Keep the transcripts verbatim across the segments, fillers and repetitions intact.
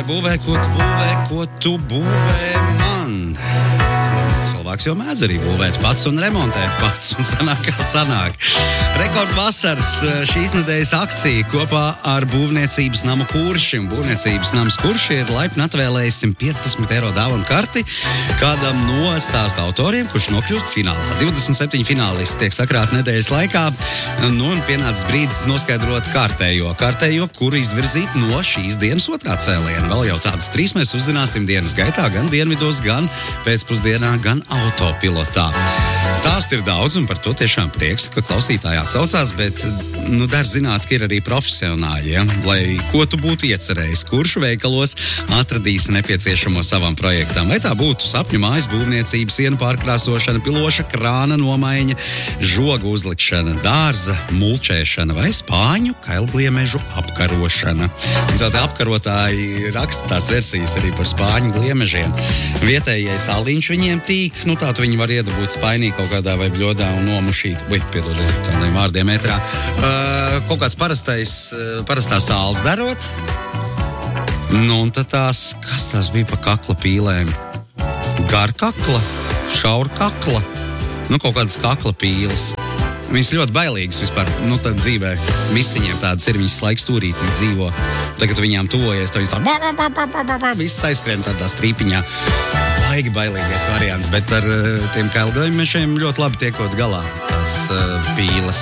būvē, ko tu būvē, ko tu būvē man? Cilvēks jau mēdz arī būvēt pats un remontēt pats, un sanāk, kā sanāk. Rekordvasaras šīs nedēļas akcija kopā ar būvniecības namu Kurši. Un būvniecības nams Kurši ir laipni atvēlējis simt piecdesmit eiro dāvanu karti kādam no stāsta autoriem, kurš nokļūst finālā. divdesmit septiņi finālisti tiek sakrāti nedēļas laikā, nu un pienācis brīdis noskaidrot kārtējo. Kārtējo, kuru izvirzīt no šīs dienas otrā cēliena. Vēl jau tādas trīs mēs uzzināsim dienas gaitā, gan dienvidos, gan pēcpusdienā, gan autopilotā. Stāsti ir daudz, un par to tiešām prieks, ka klausītāji atsaucās, bet, nu, dar zināt, ka ir arī profesionāļi, ja? Lai ko tu būtu iecerējis, kuršu veikalos atradīsi nepieciešamo savam projektam. Vai tā būtu sapņu mājas būvniecība, sienu pārkrāsošana, piloša krāna nomaiņa, žogu uzlikšana, dārza mulčēšana vai spāņu kailgliemežu apkarošana. Zelta apkarotāji raksta tās versijas arī par spāņu gliemežiem. Vietējais aliņš viņiem tīk, nu tā tu viņi var iedabūt spainī kaut kādā vai bļodā un nomušīt. Ui, piedodiet, tādiem vārdiem metrā. Uh, kaut kāds parastais, uh, parastā sāls darot. Nu, un tad tās, kas tās bija pa kakla pīlēm? Gar kakla, šaur kakla. Nu, kaut kādas kakla pīles. Viņas ļoti bailīgas vispār, nu, tad dzīvē. Misiņiem tādas ir, viņas laiks stūrītī dzīvo. Tagad viņām tuvojies, tad viņas tā, ba, ba, ba, ba, ba, ba, viss aizskrien tādā strīpiņā. Baigi bailīgais variants, bet ar uh, tiem kailgliemežiem ļoti labi tiekot galā tās uh, pīles.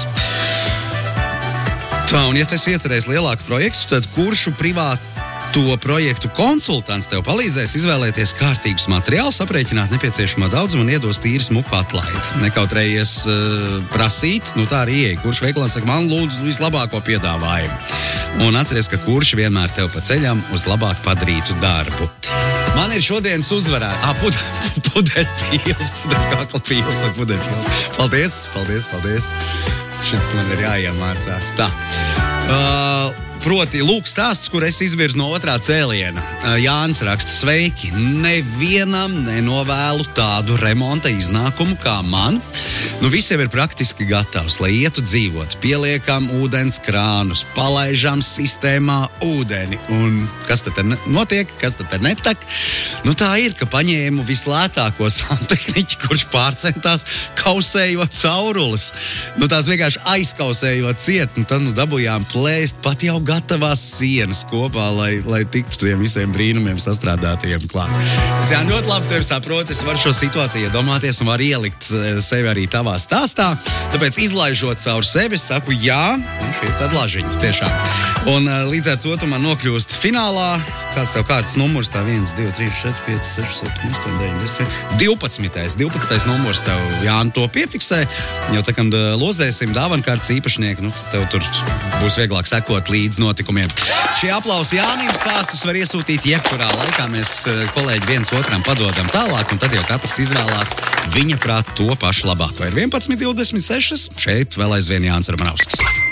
Tā, un ja tu esi iecerējis lielāku projektu, tad kuršu privātu to projektu konsultants tev palīdzēs izvēlēties kārtīgus materiālus, aprēķināt nepieciešamo daudzumu un iedos tīri smuku atlaidi. Nekautrējies uh, prasīt, nu tā arī ieeja. Kurš veikalā saka, man lūdzu vislabāko piedāvājumu. Un atceries, ka kurš vienmēr tev pa ceļam uz labāk padarītu darbu. Man ir šodienas uzvarētāji. Ah, pude, pudeļpīls, pudeļkakla pīls vai pudeļpīls. Paldies, paldies, paldies. Šis man ir jāiemācās. Tā. Uh, Proti, lūk stāsts, kur es izvirzu no otrā cēliena. Jānis raksta, sveiki, nevienam nenovēlu tādu remonta iznākumu kā man. Nu, visiem ir praktiski gatavs, lai ietu dzīvot. Pieliekam ūdens krānus, palaižam sistēmā ūdeni. Un kas tad notiek, kas tad netek? Nu, tā ir, ka paņēmu vislētāko santehniķi, kurš pārcentās kausējot caurules. Nu, tās vienkārši aizkausējot ciet, un tad nu, dabujām plēst pat jau gatavās sienas kopā, lai, lai tiktu tiem visiem brīnumiem sastrādātajiem klāt. Es jā, ļoti labi tevi saprotu, es varu šo situāciju iedomāties un varu ielikt sevi arī tavā stāstā, tāpēc izlaižot caur sevi, saku jā, un šī ir tāda lažiņa, tiešām. Un līdz ar to tu man nokļūst finālā, kāds tev kārtas numurs, tā viens, divi, trīs, četri, pieci, seši, septiņi, astoņi, deviņi, desmit, divpadsmitais, divpadsmitais numurs tev, Jāni, to piefiksē, jo tā, kad lozēsim dāvankārtas īpašnieku, nu, tev tur būs vieglāk sekot līdz notikumiem. Šie aplausi Jānim, stāstus var iesūtīt jebkurā laikā, mēs kolēģi viens otram padodam tālāk, un tad jau katrs izvēlās viņa prāt to pašu labāko. Ir vienpadsmit divdesmit seši, šeit vēl aizvien Jānis Romanovskis.